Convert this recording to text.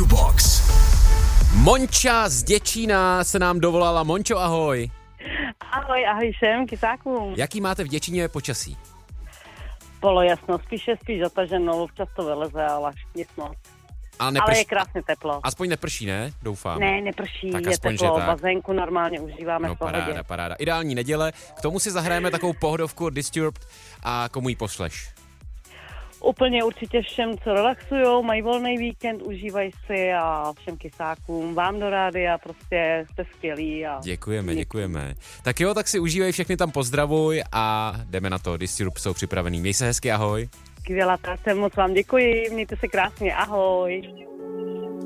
Jubox. Monča z Děčína se nám dovolala. Mončo, ahoj. Ahoj všem kysákům. Jaký máte v Děčíně počasí? Polojasno, spíš zataženo, občas to vyleze, ale nic moc. Ale je krásně teplo. Aspoň neprší, ne? Doufám. Ne, neprší, tak je aspoň, teplo, tak. bazénku normálně užíváme v pohodě. Paráda. Ideální neděle, k tomu si zahrajeme takovou pohodovku Disturbed a komu ji pošleš? Úplně určitě všem, co relaxujou, mají volný víkend, užívají si a všem kysákům, vám do rádia, prostě jste skvělí. A Děkujeme. Tak jo, tak si užívej, všechny tam pozdravuj a jdeme na to. Disturbed jsou připravený. Měj se hezky, ahoj. Skvělá práce, moc vám děkuji, mějte se krásně, ahoj.